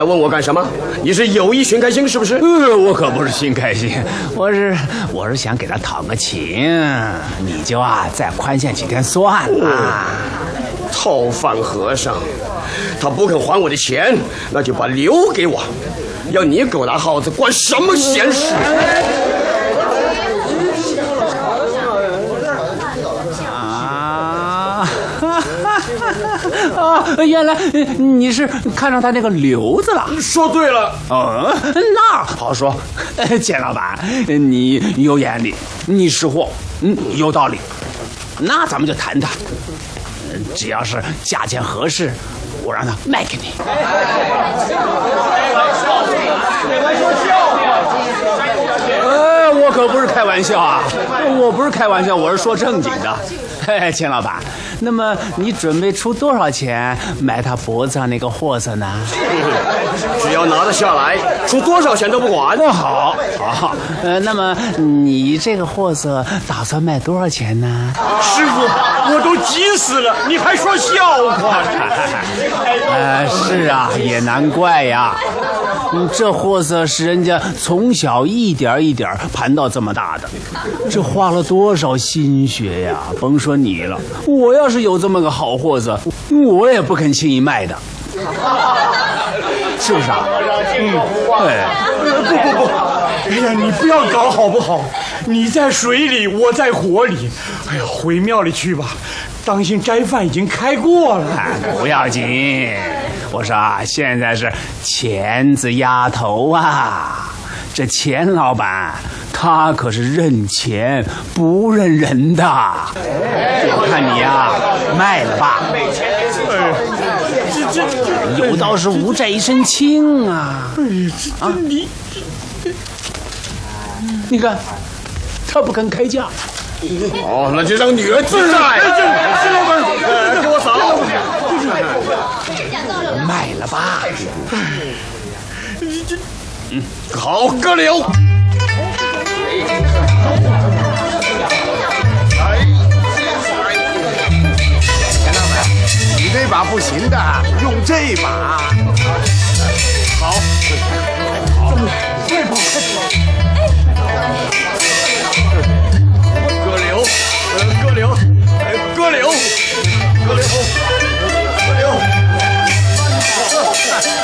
问我干什么？你是有意寻开心是不是？ 我可不是寻开心，我是想给他讨个情，你就再宽限几天算了。 套饭和尚，他不肯还我的钱，那就把刘给我，要你狗大耗子管什么闲事？ 原来你是看上他那个刘子了。 说对了。 那好说。钱老板，你有眼力，你识货，有道理。那咱们就谈谈，只要是价钱合适，我让他卖给你。我可不是开玩笑啊！我不是开玩笑，我是说正经的。钱老板，那么你准备出多少钱买他脖子上那个货色呢？ 只要拿得下来，出多少钱都不管。 好，那么你这个货色打算卖多少钱呢？ 师傅，我都急死了，你还说笑话？ 是啊，也难怪呀。这货色是人家从小一点一点盘到这么大的，这花了多少心血呀！甭说你了，我要是有这么个好货色，我也不肯轻易卖的，是不是啊？ 不，哎呀，你不要搞好不好？你在水里，我在火里。哎呀，回庙里去吧，当心斋饭已经开过了。 不要紧，我说现在是钱字压头啊。这钱老板他可是认钱不认人的。我看你卖了吧。有道是无债一身轻啊。你看他不肯开价。 那就让女儿自在。给我扫。 卖了吧。 好个刘！ 钱老板，你这把不行的，用这把。 好，这把。